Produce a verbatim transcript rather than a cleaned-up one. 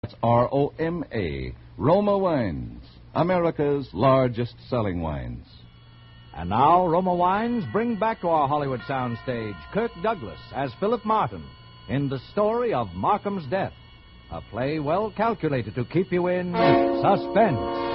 That's R O M A, Roma Wines, America's largest selling wines. And now, Roma Wines bring back to our Hollywood soundstage Kirk Douglas as Philip Martin in The Story of Markham's Death, a play well calculated to keep you in suspense.